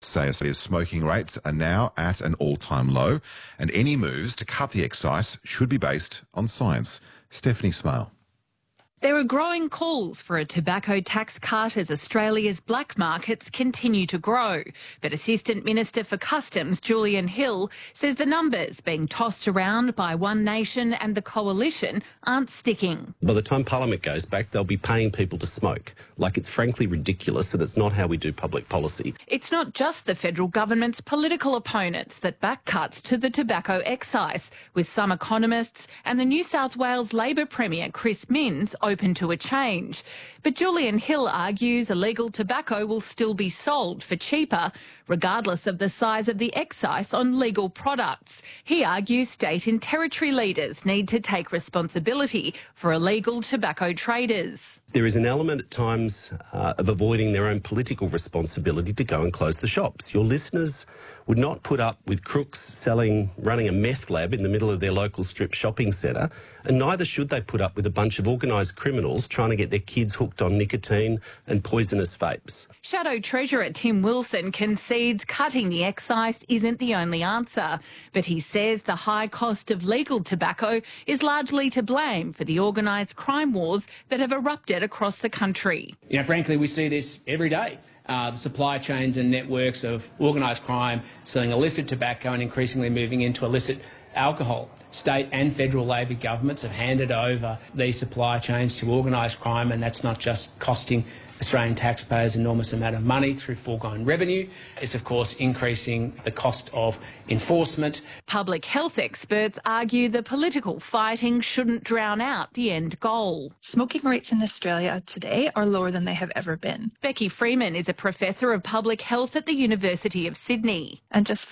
say Australia's smoking rates are now at an all-time low, and any moves to cut the excise should be based on science. Stephanie Smale. There are growing calls for a tobacco tax cut as Australia's black markets continue to grow. But Assistant Minister for Customs, Julian Hill, says the numbers being tossed around by One Nation and the Coalition aren't sticking. By the time Parliament goes back, they'll be paying people to smoke. It's frankly ridiculous, and it's not how we do public policy. It's not just the federal government's political opponents that back cuts to the tobacco excise, with some economists and the New South Wales Labor Premier Chris Minns open to a change. But Julian Hill argues illegal tobacco will still be sold for cheaper, regardless of the size of the excise on legal products. He argues state and territory leaders need to take responsibility for illegal tobacco traders. There is an element at times of avoiding their own political responsibility to go and close the shops. Your listeners would not put up with crooks running a meth lab in the middle of their local strip shopping centre, and neither should they put up with a bunch of organised criminals trying to get their kids hooked on nicotine and poisonous vapes. Shadow Treasurer Tim Wilson concedes cutting the excise isn't the only answer, but he says the high cost of legal tobacco is largely to blame for the organised crime wars that have erupted across the country. Frankly, we see this every day. The supply chains and networks of organised crime selling illicit tobacco and increasingly moving into illicit alcohol. State and federal Labor governments have handed over these supply chains to organised crime, and that's not just costing Australian taxpayers an enormous amount of money through foregone revenue. It's, of course, increasing the cost of enforcement. Public health experts argue the political fighting shouldn't drown out the end goal. Smoking rates in Australia today are lower than they have ever been. Becky Freeman is a professor of public health at the University of Sydney. And just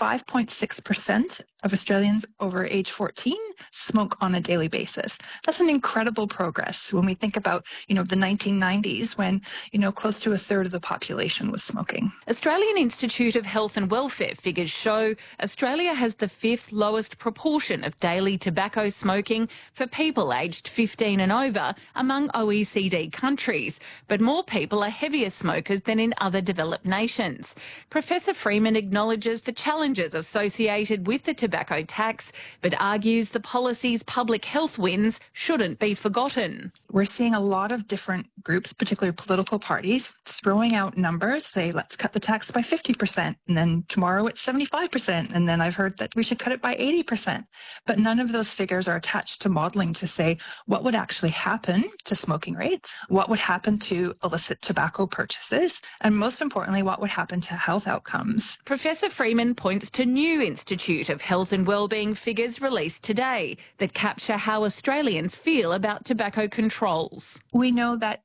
5.6% of Australians over age 14 smoke on a daily basis. That's an incredible progress when we think about, the 1990s when, close to a third of the population was smoking. Australian Institute of Health and Welfare figures show Australia has the 5th lowest proportion of daily tobacco smoking for people aged 15 and over among OECD countries, but more people are heavier smokers than in other developed nations. Professor Freeman acknowledges the challenges associated with the tobacco tax, but argues the policy's public health wins shouldn't be forgotten. We're seeing a lot of different groups, particularly political parties, throwing out numbers, say, let's cut the tax by 50%, and then tomorrow it's 75%, and then I've heard that we should cut it by 80%. But none of those figures are attached to modelling to say what would actually happen to smoking rates, what would happen to illicit tobacco purchases, and most importantly, what would happen to health outcomes. Professor Freeman points to new Institute of Health and Wellbeing figures released today that capture how Australians feel about tobacco controls. We know that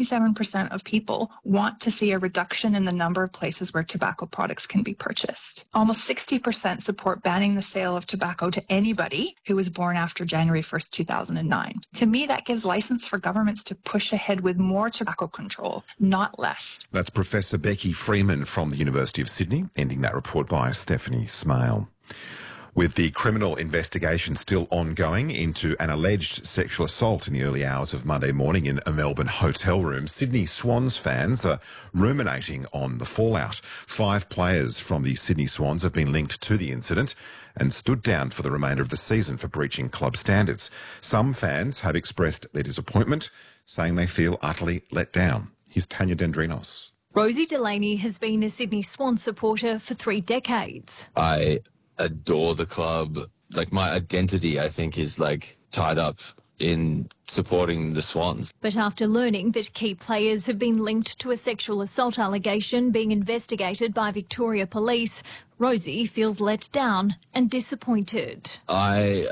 67% of people want to see a reduction in the number of places where tobacco products can be purchased. Almost 60% support banning the sale of tobacco to anybody who was born after January 1st, 2009. To me, that gives license for governments to push ahead with more tobacco control, not less. That's Professor Becky Freeman from the University of Sydney, ending that report by Stephanie Smale. With the criminal investigation still ongoing into an alleged sexual assault in the early hours of Monday morning in a Melbourne hotel room, Sydney Swans fans are ruminating on the fallout. 5 players from the Sydney Swans have been linked to the incident and stood down for the remainder of the season for breaching club standards. Some fans have expressed their disappointment, saying they feel utterly let down. Here's Tanya Dendrinos. Rosie Delaney has been a Sydney Swans supporter for 3 decades. I adore the club. My identity, I think, is tied up in supporting the Swans. But after learning that key players have been linked to a sexual assault allegation being investigated by Victoria Police, Rosie feels let down and disappointed. I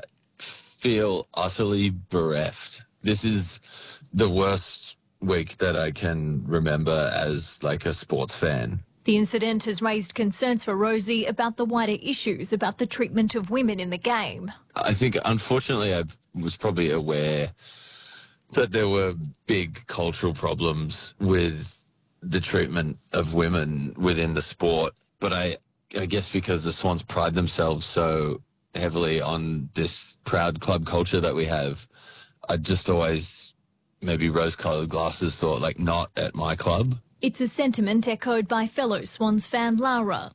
feel utterly bereft. This is the worst week that I can remember as a sports fan. The incident has raised concerns for Rosie about the wider issues about the treatment of women in the game. I think, unfortunately, I was probably aware that there were big cultural problems with the treatment of women within the sport. But I guess because the Swans pride themselves so heavily on this proud club culture that we have, I just always, maybe rose-coloured glasses, thought, not at my club. It's a sentiment echoed by fellow Swans fan Laura.